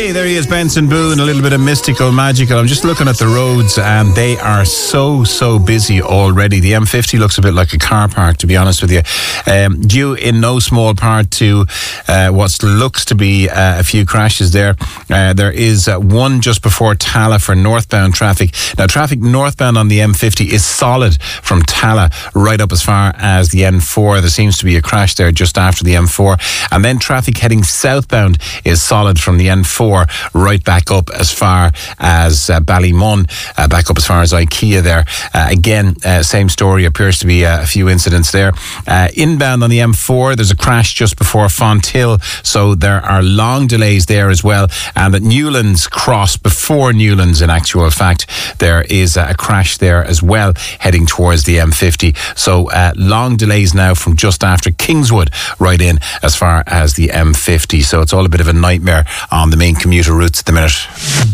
Hey, there he is, Benson Boone, a little bit of mystical, magical. I'm just looking at the roads and they are so busy already. The M50 looks a bit like a car park, to be honest with you. Due in no small part to what looks to be a few crashes there. There is one just before Tala for northbound traffic. Now, traffic northbound on the M50 is solid from Tala right up as far as the N4. There seems to be a crash there just after the M4. And then traffic heading southbound is solid from the N4 right back up as far as Ballymun, back up as far as IKEA there. Again, same story, appears to be a few incidents there. Inbound on the M4, there's a crash just before Fonthill, so there are long delays there as well. And at Newlands Cross, before Newlands in actual fact, there is a crash there as well, heading towards the M50. So long delays now from just after Kingswood right in as far as the M50. So it's all a bit of a nightmare on the main commuter routes at the minute.